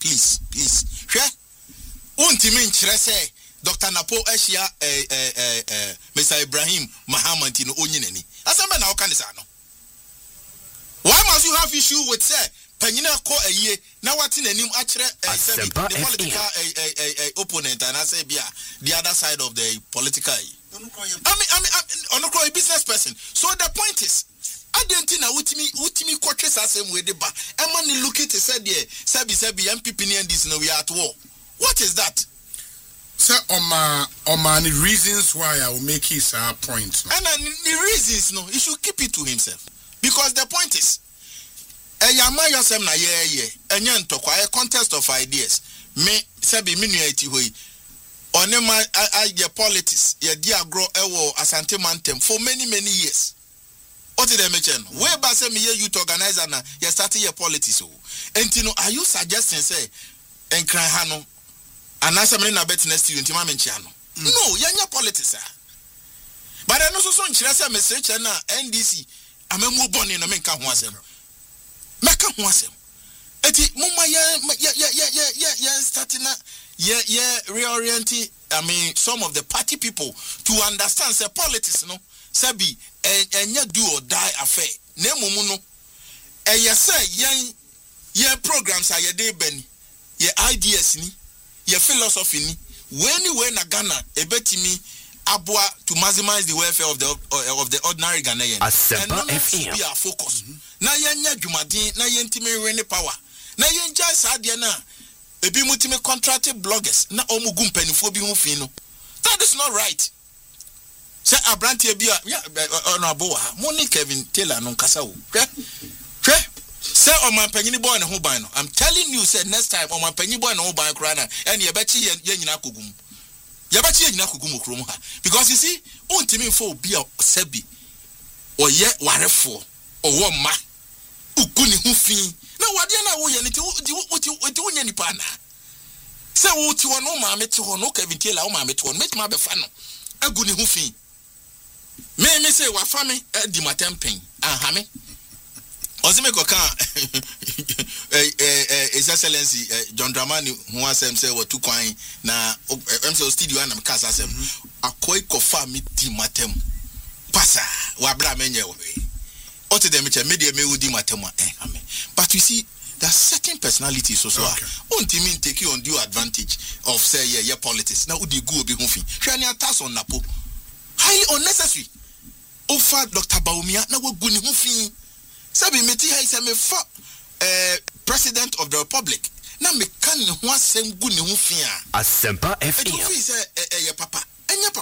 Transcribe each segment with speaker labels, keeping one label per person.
Speaker 1: please. Hwɛ untimi nkyerɛ sɛ Dr. Napo Eshia Mr. Ibrahim Muhammad no onyinani. Asamba na oka nisa no. Why must you have issue with say panyina ko aye na wati nanim akyerɛ the political opponent and I say bia the other side of the political. I mean business person. So the point is Adentina utimi coaches asem we de ba. Emani look at said there sabi MPP and this no we are at war. What is that?
Speaker 2: Sir, on my reasons why I will make his point.
Speaker 1: And the reasons, no, he should keep it to himself. Because the point is, a contest of ideas. Me, Sabi Minuati Hui, Onema, I politics, ya diagro ewo asante mantem for many years. What did I mention? Where Basem youth organizer na, ya started your politics. And you know, are you suggesting, say, and cry hano? And answer me na bet next to you in Timamenchiano. No, you're politics. But I know so nchirasa message na NDC. Amemu boni na menka ho asem. Meka ho asem. Eti mumma ya starting na reorienting some of the party people to understand say politics no sabi enya do or die affair. Na mumu no say yen programs are ye dey beni. Ye ideas ni your philosophy ni when na Ghana ebetimi abua to maximize the welfare of the ordinary Ghanaian. And none of be our focus. Na yenya dwumadin na yentimi rene power. Na yenja sadia na ebi mutimi contracted bloggers na omugu mpanifo bi ho fi no. That is not right. Say abrantie bi honorable Moni Kevin Taylor no kasa wo. Hwe say on my penny boy and hobino. I'm telling you, say next time on my penny boy and hobino crana and yabachi yenina kugum. Yabachi yenina kugum kromha. Because you see, untimi for be a sebi or yet warefo or one ma ukuni hufi. Now what yana wo yaniti what you any partner? Say what you want no mamma to no Kevin Taylor, mamma to make my befano. A guni hufi. Me say wa family di matempen. Ahame. Ozime koka His Excellency John Dramani who asem say what two kwan na MC studio na mkasa asem akoi kofa mi di matem pasa wa bra menye wo ote dem che media me wudi matem amen. But you see there's certain personalities also untimi take on due advantage of say yeah politics na udi go obi ho fi hwani atas on napo highly unnecessary over Dr. Baumia na wo gu ni ho fi. Sabi meti ha ise me fa president of the republic na me kan ne ho asem gu ne ho fi a
Speaker 3: Asempa FM
Speaker 1: e fi se eye papa enya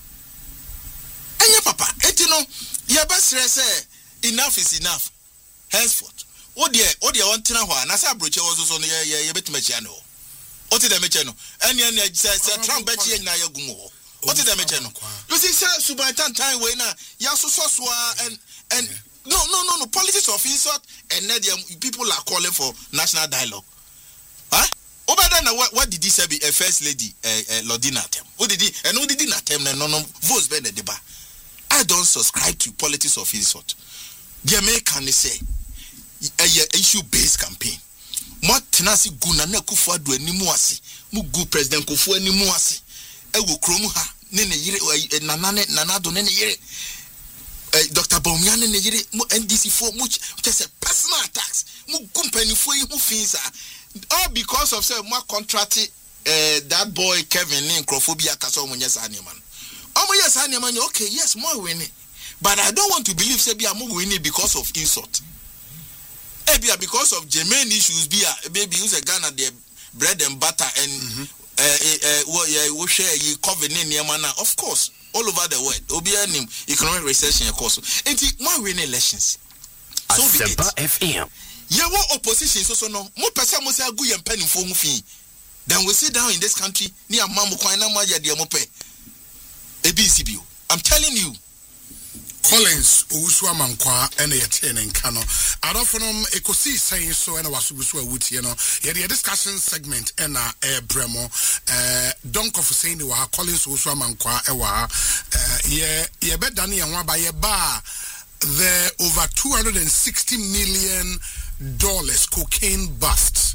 Speaker 1: papa eti no ye basre se enough is enough henceforth odi won tena ho na sa broche wo so no ye betimachia no oti dem eche no ene se Trump bechi enya ya gumu ho oti dem eche no you see say subantan time we na ya so and No. Politics of insult and people are calling for national dialogue. Huh? Over there, what did he say? Be a first lady, Lordina Tem. What did he? And who did he not tell? No. Votes better the bar. I don't subscribe to politics of insult. The American say a issue-based campaign. What tenasi guna ne kufu adu ni muasi. Mugu President kufu ni muasi. Ewo kromuha nene yire nanado nene yire. Dr. Baumian and NDC for much just a personal attacks. Company for you all because of say more contracted that boy Kevin in Crophobia Caso Munyas Animan. Oh yes, Animan, okay, yes, more winning. But I don't want to believe say be more winning because of insult. Ebia because of germane issues be maybe use a gun at their bread and butter and we share you covenant near mana, of course. All over the world, obianim economic recession course. Enti more win elections. So
Speaker 3: Asempa FM.
Speaker 1: Ye what opposition so no. Mo pesa mo say agu yem penny for mu fi. Then we sit down in this country ni amamu kwan na mo ya de mo pe. ABCBO. I'm telling you.
Speaker 2: Collins Owusu Amankwa ene yete ne nka no adofonom ekosi saying so ene wasugusu awutie no ye discussion segment ena bremo donk of saying the wa Collins Owusu Amankwa ewa ye bedane ye ho aba ye ba the over $260 million cocaine bust